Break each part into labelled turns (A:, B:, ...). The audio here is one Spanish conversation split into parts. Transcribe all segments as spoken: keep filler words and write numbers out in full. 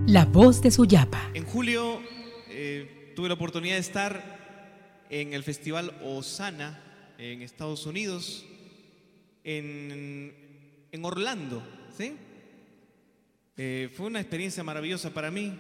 A: La voz de Suyapa.
B: En julio eh, tuve la oportunidad de estar en el Festival Osana en Estados Unidos, en, en Orlando, ¿sí? Eh, fue una experiencia maravillosa para mí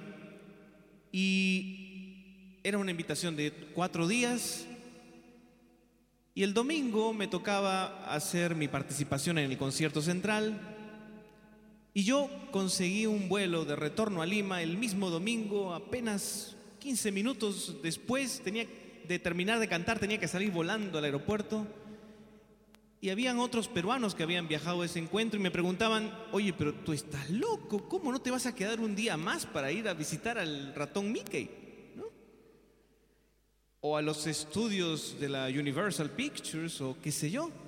B: y era una invitación de cuatro días y el domingo me tocaba hacer mi participación en el concierto central. Y yo conseguí un vuelo de retorno a Lima el mismo domingo, apenas quince minutos después tenía de terminar de cantar, tenía que salir volando al aeropuerto. Y habían otros peruanos que habían viajado a ese encuentro y me preguntaban, oye, pero tú estás loco, ¿cómo no te vas a quedar un día más para ir a visitar al ratón Mickey? ¿No? O a los estudios de la Universal Pictures o qué sé yo.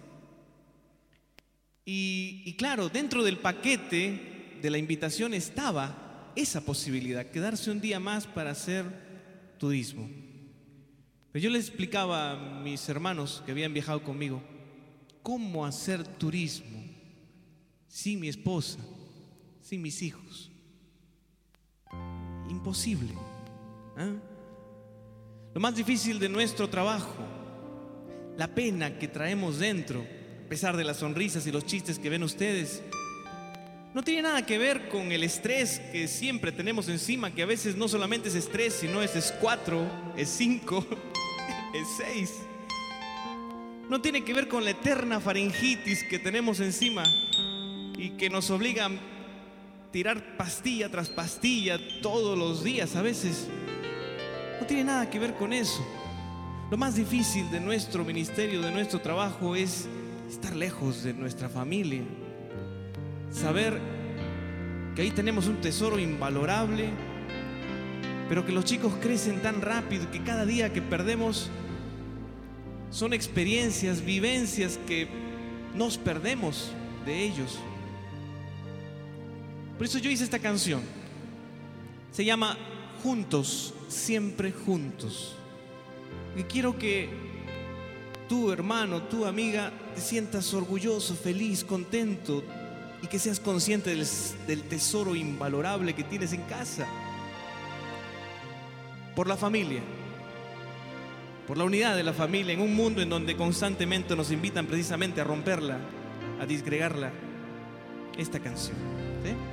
B: Y, y claro, dentro del paquete de la invitación estaba esa posibilidad, quedarse un día más para hacer turismo. Pero yo les explicaba a mis hermanos que habían viajado conmigo, ¿cómo hacer turismo sin mi esposa, sin mis hijos? Imposible. ¿eh? Lo más difícil de nuestro trabajo, la pena que traemos dentro, a pesar de las sonrisas y los chistes que ven ustedes, no tiene nada que ver con el estrés que siempre tenemos encima, que a veces no solamente es estrés, sino es, es cuatro, es cinco, es seis. No tiene que ver con la eterna faringitis que tenemos encima y que nos obliga a tirar pastilla tras pastilla todos los días a veces. No tiene nada que ver con eso. Lo más difícil de nuestro ministerio, de nuestro trabajo, es estar lejos de nuestra familia, saber que ahí tenemos un tesoro invalorable, pero que los chicos crecen tan rápido que cada día que perdemos son experiencias, vivencias que nos perdemos de ellos. Por eso yo hice esta canción, se llama Juntos, siempre juntos, y quiero que tú, hermano, tu amiga, te sientas orgulloso, feliz, contento y que seas consciente del, del tesoro invalorable que tienes en casa. Por la familia, por la unidad de la familia en un mundo en donde constantemente nos invitan precisamente a romperla, a disgregarla. Esta canción, ¿sí?